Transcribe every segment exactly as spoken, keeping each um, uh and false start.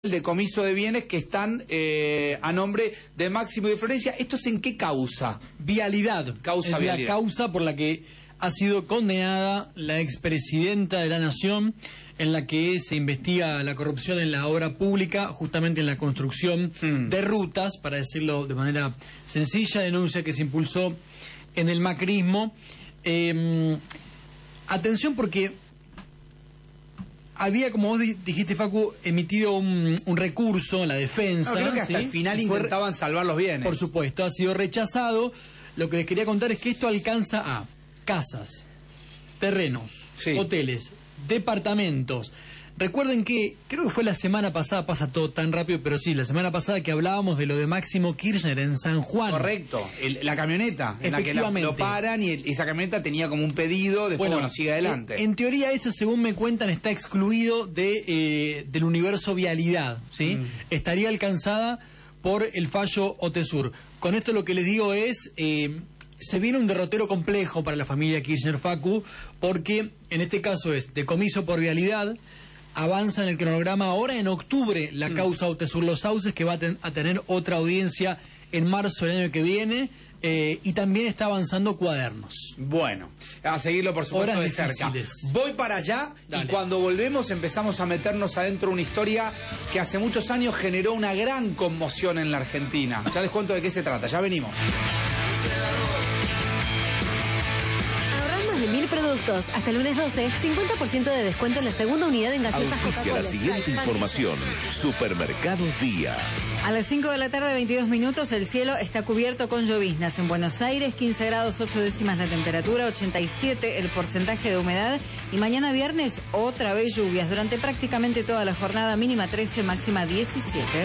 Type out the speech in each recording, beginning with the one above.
el decomiso de bienes que están eh, a nombre de Máximo y de Florencia. ¿Esto es en qué causa? Vialidad. Causa es vialidad. la causa por la que ha sido condenada la expresidenta de la Nación, en la que se investiga la corrupción en la obra pública, justamente en la construcción hmm. de rutas, para decirlo de manera sencilla, denuncia que se impulsó en el macrismo. Eh, atención porque había, como vos dijiste, Facu, emitido un, un recurso en la defensa. No, creo que hasta ¿sí? el final Fue, intentaban salvar los bienes. Por supuesto, ha sido rechazado. Lo que les quería contar es que esto alcanza a casas, terrenos, sí. hoteles, departamentos. Recuerden que, creo que fue la semana pasada, pasa todo tan rápido, pero sí, la semana pasada que hablábamos de lo de Máximo Kirchner en San Juan. Correcto, el, la camioneta en la que la, lo paran y el, esa camioneta tenía como un pedido, después bueno, bueno sigue adelante. En, en teoría eso, según me cuentan, está excluido de eh, del universo vialidad, ¿sí? Mm. Estaría alcanzada por el fallo OTESUR. Con esto lo que les digo es... Eh, se viene un derrotero complejo para la familia Kirchner, Facu, porque en este caso es decomiso por vialidad. Avanza en el cronograma ahora en octubre la mm. causa OTESUR Los Sauces, que va a, ten, a tener otra audiencia en marzo del año que viene, eh, y también está avanzando Cuadernos. Bueno, a seguirlo por supuesto Horas de cerca. Difíciles. Voy para allá. Dale. Y cuando volvemos empezamos a meternos adentro de una historia que hace muchos años generó una gran conmoción en la Argentina. Ya les cuento de qué se trata, ya venimos. De mil productos. Hasta el lunes doce, cincuenta por ciento de descuento en la segunda unidad en gaseosas Coca-Cola. La siguiente información. Supermercado Día. A las cinco de la tarde, veintidós minutos, el cielo está cubierto con lloviznas. En Buenos Aires, quince grados, ocho décimas la temperatura, ochenta y siete el porcentaje de humedad. Y mañana viernes, otra vez lluvias. Durante prácticamente toda la jornada, mínima trece, máxima diecisiete.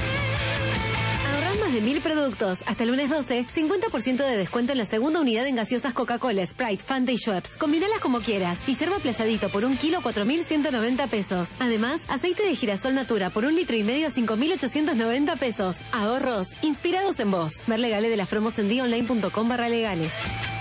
De mil productos. Hasta el lunes doce, cincuenta por ciento de descuento en la segunda unidad en gaseosas Coca-Cola, Sprite, Fanta y Schweppes. Combinalas como quieras. Y yerba playadito por un kilo, cuatro mil ciento noventa pesos. Además, aceite de girasol Natura por un litro y medio, cinco mil ochocientos noventa pesos. Ahorros inspirados en vos. Ver legales de las promos en día online punto com barra legales.